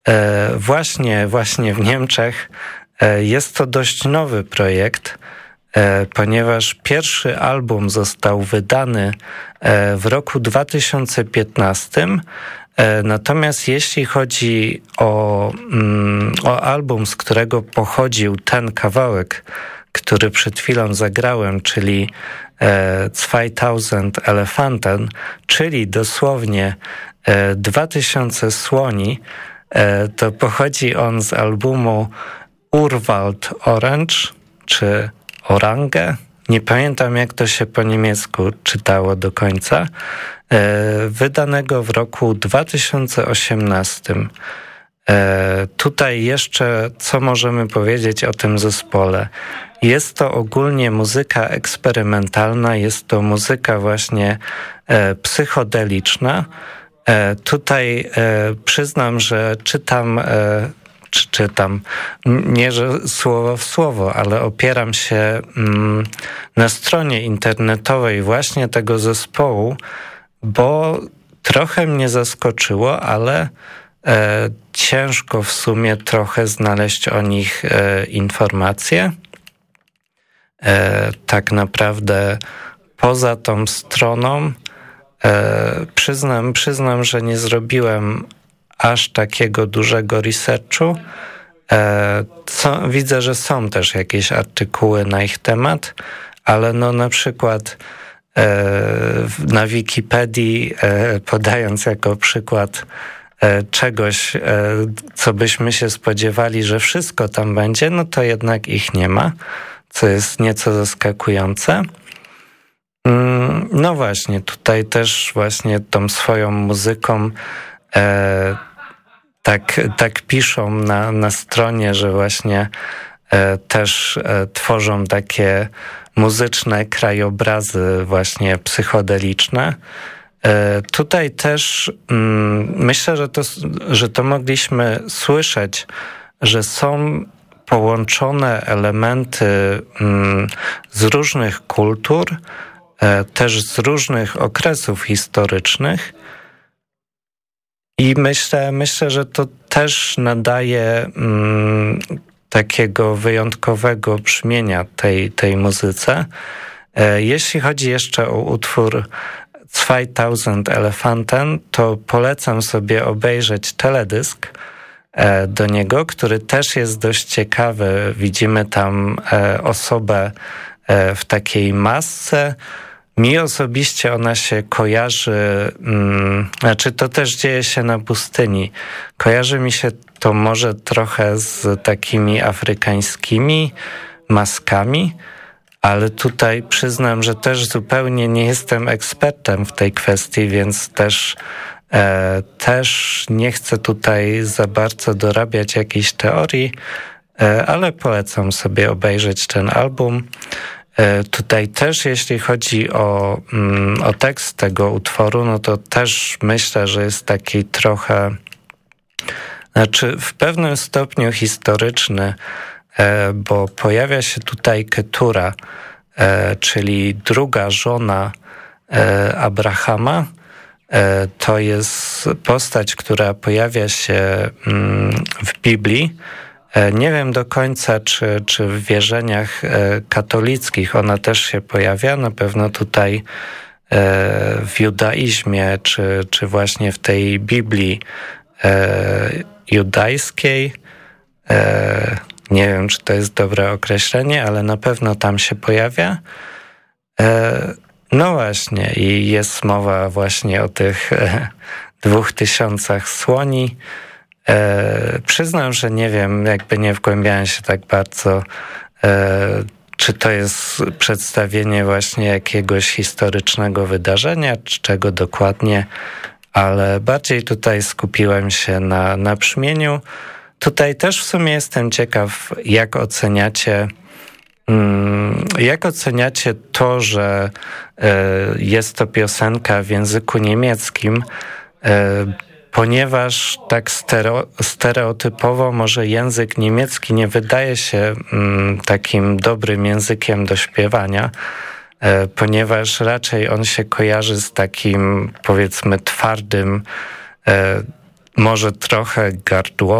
Właśnie w Niemczech jest to dość nowy projekt, ponieważ pierwszy album został wydany w roku 2015. Natomiast jeśli chodzi o album, z którego pochodził ten kawałek, który przed chwilą zagrałem, czyli 2000 Elefanten, czyli dosłownie 2000 słoni, to pochodzi on z albumu Urwald Orange, czy Orange. Nie pamiętam, jak to się po niemiecku czytało do końca. Wydanego w roku 2018. Tutaj jeszcze co możemy powiedzieć o tym zespole? Jest to ogólnie muzyka eksperymentalna, jest to muzyka właśnie psychodeliczna. Tutaj przyznam, że czytam, nie że słowo w słowo, ale opieram się na stronie internetowej właśnie tego zespołu, bo trochę mnie zaskoczyło, ale ciężko w sumie trochę znaleźć o nich informacje. Tak naprawdę poza tą stroną przyznam, że nie zrobiłem aż takiego dużego researchu. Widzę, że są też jakieś artykuły na ich temat, ale no na przykład na Wikipedii, podając jako przykład czegoś, co byśmy się spodziewali, że wszystko tam będzie, no to jednak ich nie ma, co jest nieco zaskakujące. No właśnie, tutaj też właśnie tą swoją muzyką tak piszą na stronie, że właśnie też tworzą takie muzyczne krajobrazy właśnie psychodeliczne. Tutaj też myślę, że to mogliśmy słyszeć, że są połączone elementy z różnych kultur, też z różnych okresów historycznych i myślę, że to też nadaje takiego wyjątkowego brzmienia tej muzyce. Jeśli chodzi jeszcze o utwór 2000 Elefanten, to polecam sobie obejrzeć teledysk do niego, który też jest dość ciekawy. Widzimy tam osobę w takiej masce. Mi osobiście ona się kojarzy, to też dzieje się na pustyni. Kojarzy mi się to może trochę z takimi afrykańskimi maskami, ale tutaj przyznam, że też zupełnie nie jestem ekspertem w tej kwestii, więc też nie chcę tutaj za bardzo dorabiać jakiejś teorii, ale polecam sobie obejrzeć ten album. Tutaj też jeśli chodzi o tekst tego utworu, no to też myślę, że jest taki trochę, w pewnym stopniu historyczny, bo pojawia się tutaj Ketura, czyli druga żona Abrahama. To jest postać, która pojawia się w Biblii. Nie wiem do końca, czy w wierzeniach katolickich ona też się pojawia. Na pewno tutaj w judaizmie, czy właśnie w tej Biblii judajskiej. Nie wiem, czy to jest dobre określenie, ale na pewno tam się pojawia. No właśnie, i jest mowa właśnie o tych 2000 słoni. Przyznam, że nie wiem, jakby nie wgłębiałem się tak bardzo, czy to jest przedstawienie właśnie jakiegoś historycznego wydarzenia, czy czego dokładnie, ale bardziej tutaj skupiłem się na brzmieniu. Tutaj też w sumie jestem ciekaw, jak oceniacie to, że jest to piosenka w języku niemieckim, ponieważ tak stereotypowo może język niemiecki nie wydaje się takim dobrym językiem do śpiewania, ponieważ raczej on się kojarzy z takim, powiedzmy, twardym może trochę gardło